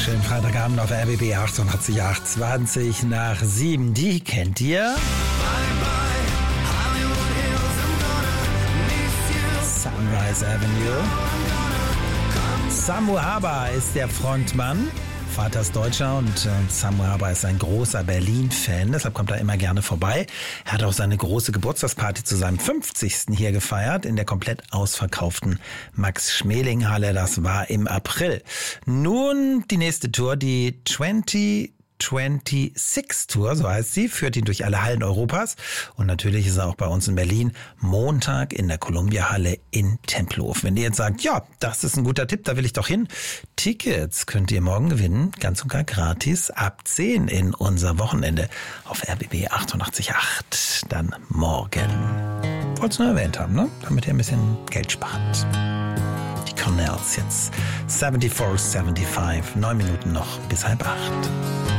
Schönen Freitagabend auf RBB 88.8, 20 nach 7. Die kennt ihr? Sunrise Avenue. Samu Haber ist der Frontmann. Vater ist Deutscher und Samu Haber ist ein großer Berlin-Fan, deshalb kommt er immer gerne vorbei. Er hat auch seine große Geburtstagsparty zu seinem 50. hier gefeiert in der komplett ausverkauften Max-Schmeling-Halle. Das war im April. Nun die nächste Tour, die 2026 Tour, so heißt sie, führt ihn durch alle Hallen Europas. Und natürlich ist er auch bei uns in Berlin Montag in der Columbia-Halle in Tempelhof. Wenn ihr jetzt sagt, ja, das ist ein guter Tipp, da will ich doch hin. Tickets könnt ihr morgen gewinnen, ganz und gar gratis, ab 10 in unser Wochenende auf RBB 88.8. Dann morgen. Wollt's nur erwähnt haben, ne? Damit ihr ein bisschen Geld spart. Die Cornells jetzt. 74, 75, 9 Minuten noch bis 7:30.